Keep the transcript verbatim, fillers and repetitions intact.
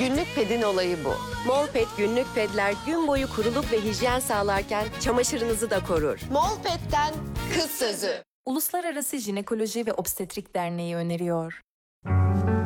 Günlük pedin olayı bu. Molpet günlük pedler gün boyu kuruluk ve hijyen sağlarken çamaşırınızı da korur. Molpet'ten kız sözü. Uluslararası Jinekoloji ve Obstetrik Derneği öneriyor.